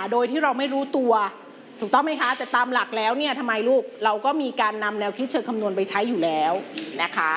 โดยที่เราไม่รู้ตัวถูกต้องไหมคะแต่ตามหลักแล้วเนี่ยทำไมลูกเราก็มีการนำแนวคิดเชิงคำนวณไปใช้อยู่แล้วนะคะ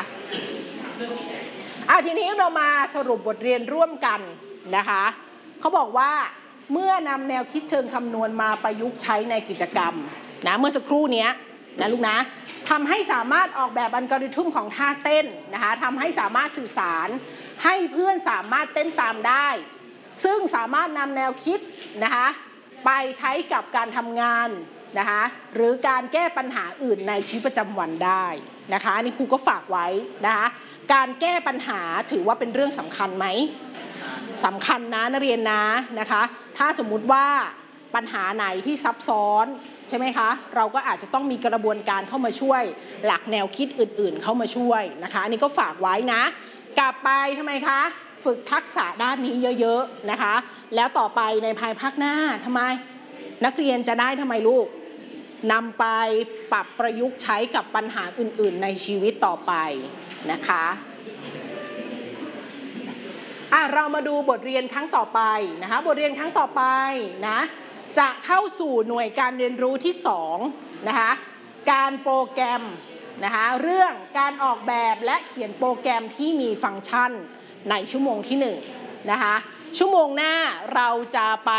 ทีนี้เรามาสรุปบทเรียนร่วมกันนะคะเขาบอกว่าเมื่อนำแนวคิดเชิงคำนวณมาประยุกต์ใช้ในกิจกรรมนะเมื่อสักครู่นี้นะลูกนะทำให้สามารถออกแบบอัลกอริทึมของท่าเต้นนะคะทำให้สามารถสื่อสารให้เพื่อนสามารถเต้นตามได้ซึ่งสามารถนำแนวคิดนะคะไปใช้กับการทำงานนะคะหรือการแก้ปัญหาอื่นในชีวิตประจำวันได้นะคะอันนี้ครูก็ฝากไว้นะคะการแก้ปัญหาถือว่าเป็นเรื่องสำคัญไหมสำคัญนะนักเรียนนะคะถ้าสมมุติว่าปัญหาไหนที่ซับซ้อนใช่ไหมคะเราก็อาจจะต้องมีกระบวนการเข้ามาช่วยหลักแนวคิดอื่นๆเข้ามาช่วยนะคะอันนี้ก็ฝากไว้นะกลับไปทำไมคะฝึกทักษะด้านนี้เยอะๆนะคะแล้วต่อไปในภายภาคหน้าทำไมนักเรียนจะได้ทำไมลูกนำไปปรับประยุกต์ใช้กับปัญหาอื่นๆในชีวิตต่อไปนะคะเรามาดูบทเรียนครั้งต่อไปนะคะบทเรียนครั้งต่อไปนะจะเข้าสู่หน่วยการเรียนรู้ที่2นะคะการโปรแกรมนะคะเรื่องการออกแบบและเขียนโปรแกรมที่มีฟังก์ชันในชั่วโมงที่1นะคะชั่วโมงหน้าเราจะไป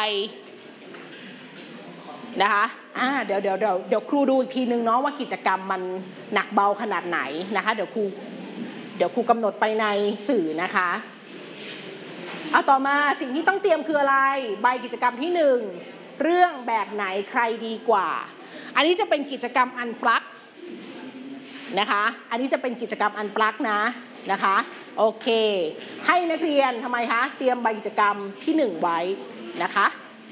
นะคะเดี๋ยวครูดูอีกทีนึงเนาะว่ากิจกรรมมันหนักเบาขนาดไหนนะคะเดี๋ยวครูกำหนดไปในสื่อนะคะต่อมาสิ่งที่ต้องเตรียมคืออะไรใบกิจกรรมที่1เรื่องแบบไหนใครดีกว่าอันนี้จะเป็นกิจกรรมอันปลั๊กนะคะอันนี้จะเป็นกิจกรรมอันปลั๊กนะคะโอเคให้นักเรียนทำไมคะเตรียมใบกิจกรรมที่1ไว้นะคะ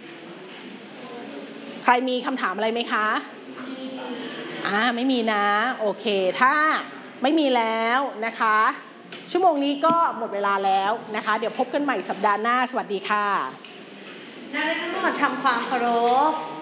ใครมีคำถามอะไรไหมคะไม่มีนะโอเคถ้าไม่มีแล้วนะคะชั่วโมงนี้ก็หมดเวลาแล้วนะคะเดี๋ยวพบกันใหม่สัปดาห์หน้าสวัสดีค่ะนักเรียนทั้งหมดทำความเคารพ